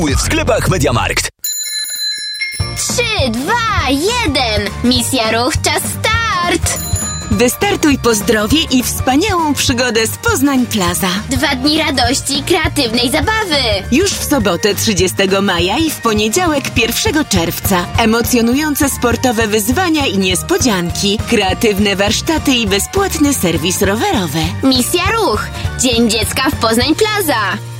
W sklepach MediaMarkt. 3, 2, 1. Misja Ruch, czas start! Wystartuj po zdrowie i wspaniałą przygodę z Poznań Plaza. 2 dni radości i kreatywnej zabawy. Już w sobotę 30 maja i w poniedziałek 1 czerwca. Emocjonujące sportowe wyzwania i niespodzianki, kreatywne warsztaty i bezpłatny serwis rowerowy. Misja Ruch, Dzień Dziecka w Poznań Plaza.